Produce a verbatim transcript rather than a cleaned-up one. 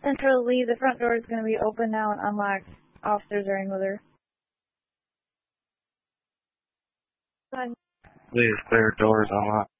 Central Lee, the front door is going to be open now and unlocked. Officers are in with her. Please, their doors unlocked.